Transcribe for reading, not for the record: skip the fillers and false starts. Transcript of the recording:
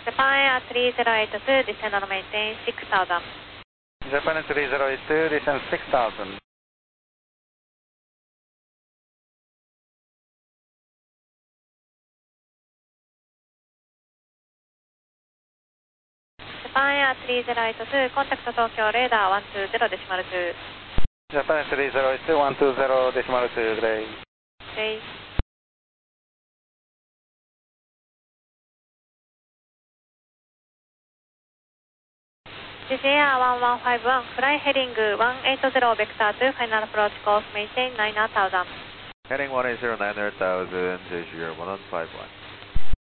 Japan Air 3082, descend on maintain 6000. Japan Air 3082, descend 6000. Japan Air 3082, contact Tokyo radar 120.2. Japan Air 3082, 120.2, good day. Okay. JJR 1151, fly heading 180 vector 2, final approach course, maintain 9000. Heading 180 900,000, JGR 1151.